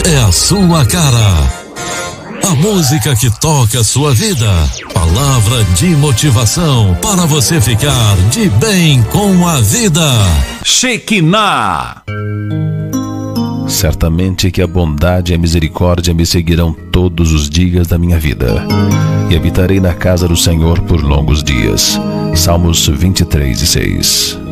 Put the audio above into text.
é a sua cara. A música que toca a sua vida. Palavra de motivação para você ficar de bem com a vida. Shekinah. Certamente que a bondade e a misericórdia me seguirão todos os dias da minha vida, e habitarei na casa do Senhor por longos dias. Salmos 23:6.